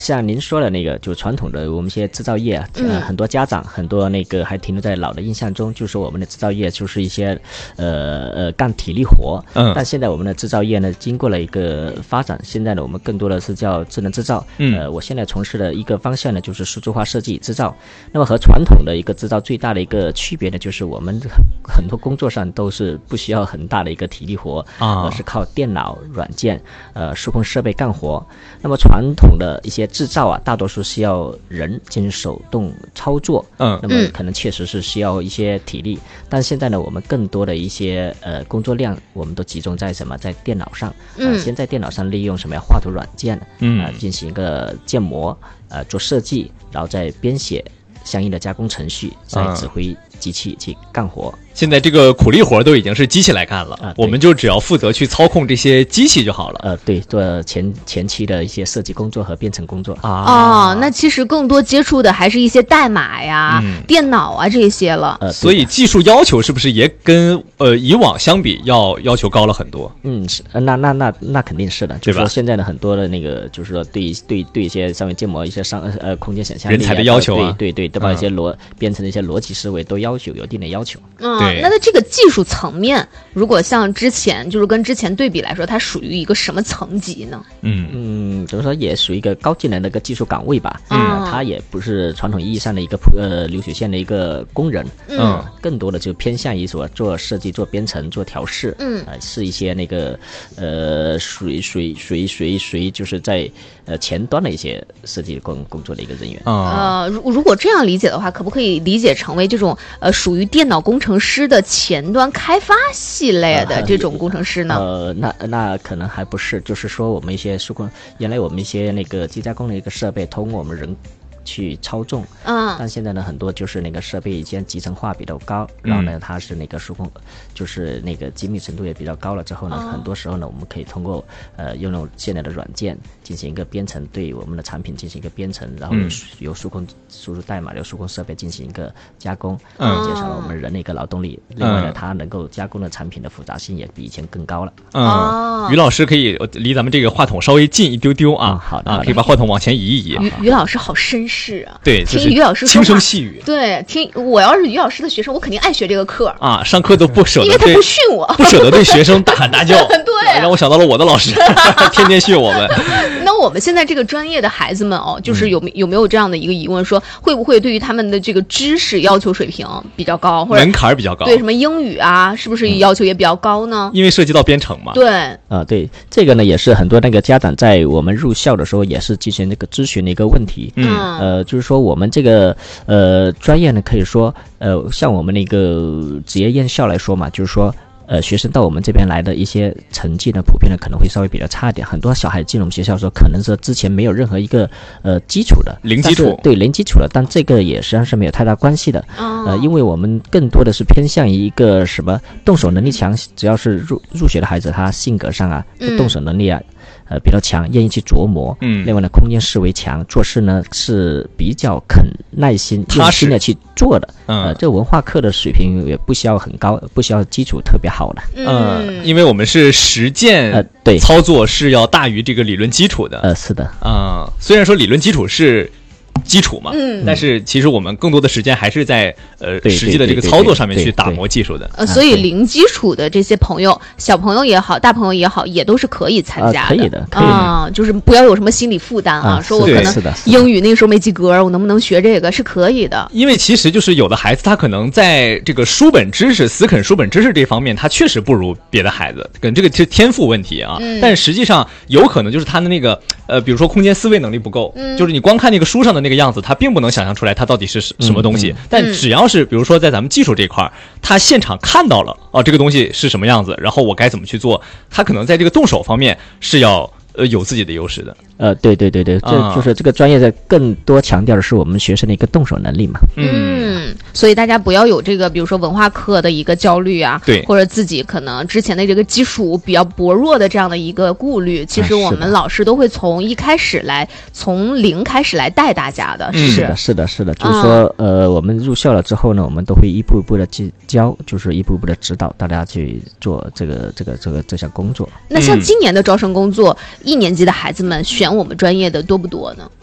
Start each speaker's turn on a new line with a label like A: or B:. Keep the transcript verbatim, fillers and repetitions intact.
A: 像您说的那个，就传统的我们一些制造业，呃，很多家长很多那个还停留在老的印象中，就说我们的制造业就是一些呃呃干体力活。嗯。但现在我们的制造业呢，经过了一个发展，现在呢，我们更多的是叫智能制造。嗯。呃，我现在从事的一个方向呢，就是数字化设计制造。那么和传统的一个制造最大的一个区别呢，就是我们很多工作上都是不需要很大的一个体力活啊，而是靠电脑、软件、呃数控设备干活。那么传统的一些制造啊，大多数需要人进行手动操作，嗯，那么可能确实是需要一些体力。嗯、但现在呢，我们更多的一些呃工作量，我们都集中在什么，在电脑上，嗯、呃，先在电脑上利用什么呀，画图软件，嗯、呃，进行一个建模，呃，做设计，然后再编写相应的加工程序，再指挥机器去干活。嗯
B: 现在这个苦力活都已经是机器来干了，啊、我们就只要负责去操控这些机器就好了。
A: 呃，对，做前前期的一些设计工作和编程工作
C: 啊。哦，那其实更多接触的还是一些代码呀、嗯、电脑啊这些了。
B: 呃，所以技术要求是不是也跟呃以往相比要要求高了很多？
A: 嗯，是，那那那那肯定是的。就是说现在的很多的那个，就是说对对对一些上面建模一些商呃空间想象力、啊、
B: 人才的要求啊，
A: 对对对，对吧？一些逻、嗯、编程的一些逻辑思维都要求有一定的要求。
C: 嗯，对。那在这个技术层面，如果像之前就是跟之前对比来说，它属于一个什么层级呢？
A: 嗯嗯，怎么说也属于一个高技能的一个技术岗位吧。嗯，呃、它也不是传统意义上的一个呃流水线的一个工人。嗯，更多的就偏向于说做设计、做编程、做调试。嗯，呃，是一些那个呃属于属于属于属于属于就是在呃前端的一些设计工工作的一个人员。
C: 呃，如如果这样理解的话，可不可以理解成为这种呃属于电脑工程师的前端开发系列的这种工程师呢？
A: 呃，那那可能还不是，就是说我们一些数控，原来我们一些那个机加工的一个设备，通过我们人去操纵，嗯，但现在呢，很多就是那个设备已经集成化比较高，嗯、然后呢，它是那个数控，就是那个精密程度也比较高了之后呢，哦、很多时候呢，我们可以通过呃用用现在的软件进行一个编程，对我们的产品进行一个编程，然后由数控输入代码，由数控设备进行一个加工，嗯，减少了我们人的一个劳动力。另外呢，它能够加工的产品的复杂性也比以前更高了。
B: 嗯，于老师可以离咱们这个话筒稍微近一丢丢啊，
A: 嗯、好的，
B: 啊，可以把话筒往前移一移。
C: 于于老师好绅士啊，
B: 对，
C: 听于老师
B: 轻声细语。
C: 对，听我要是于老师的学生，我肯定爱学这个课
B: 啊，上课都不舍得，
C: 因为他不训我，
B: 不舍得对学生大喊大叫。
C: 对、啊，
B: 让我想到了我的老师，天天训我们。
C: 那我们现在这个专业的孩子们哦，就是有有没有这样的一个疑问，说会不会对于他们的这个知识要求水平比较高，或者
B: 门槛比较高？
C: 对，什么英语啊，是不是要求也比较高呢？
B: 因为涉及到编程嘛。
C: 对，
A: 啊、呃，对，这个呢也是很多那个家长在我们入校的时候也是进行那个咨询的一个问题。嗯，呃，就是说我们这个呃专业呢，可以说呃像我们那个职业院校来说嘛，就是说。呃，学生到我们这边来的一些成绩呢，普遍呢可能会稍微比较差一点。很多小孩进入我们学校的时候，可能是之前没有任何一个呃基础的，
B: 零基础，
A: 对，零基础的。但这个也实际上是没有太大关系的。哦、呃，因为我们更多的是偏向于一个什么动手能力强，只要是入入学的孩子，他性格上啊，动手能力啊。嗯呃，比较强，愿意去琢磨。嗯，另外呢，空间思维强，做事呢是比较肯耐心、用心的去做的。嗯，呃，这个文化课的水平也不需要很高，不需要基础特别好的。
B: 嗯，因为我们是实践，呃，对，操作是要大于这个理论基础的。
A: 呃，是的。
B: 啊、呃，虽然说理论基础是基础嘛，嗯，但是其实我们更多的时间还是在呃实际的这个操作上面去打磨技术的。
C: 呃，所以零基础的这些朋友，小朋友也好，大朋友也好，也都是可以参加的。
A: 呃、可以的，可以的
C: 啊、呃，就是不要有什么心理负担啊，啊说我可能英语那个时候没及格，我能不能学这个是可以的。
B: 因为其实就是有的孩子他可能在这个书本知识、死啃书本知识这方面，他确实不如别的孩子，跟这个是天赋问题啊。嗯、但实际上有可能就是他的那个呃，比如说空间思维能力不够，嗯、就是你光看那个书上的那个样子，他并不能想象出来它到底是什么东西。嗯嗯、但只要是比如说在咱们技术这块，他现场看到了啊，这个东西是什么样子，然后我该怎么去做，他可能在这个动手方面是要呃有自己的优势的。
A: 呃，对对对对，这就是这个专业在更多强调的是我们学生的一个动手能力嘛。
C: 嗯，所以大家不要有这个，比如说文化课的一个焦虑啊，
B: 对，
C: 或者自己可能之前的这个基础比较薄弱的这样的一个顾虑。其实我们老师都会从一开始来，从零开始来带大家的。
A: 是的，是的，是的，就是说，呃，我们入校了之后呢，我们都会一步一步的去教，就是一步一步的指导大家去做这个这个这个这项工作。
C: 那像今年的招生工作，一年级的孩子们选我们专业的多不多呢？